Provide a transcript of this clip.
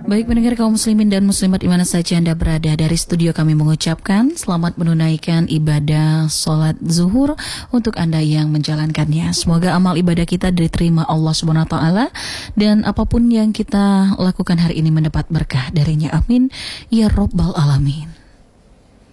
Baik pendengar kaum muslimin dan muslimat di mana saja Anda berada, dari studio kami mengucapkan selamat menunaikan ibadah sholat zuhur untuk Anda yang menjalankannya. Semoga amal ibadah kita diterima Allah Subhanahu wa taala dan apapun yang kita lakukan hari ini mendapat berkah darinya. Amin ya rabbal alamin.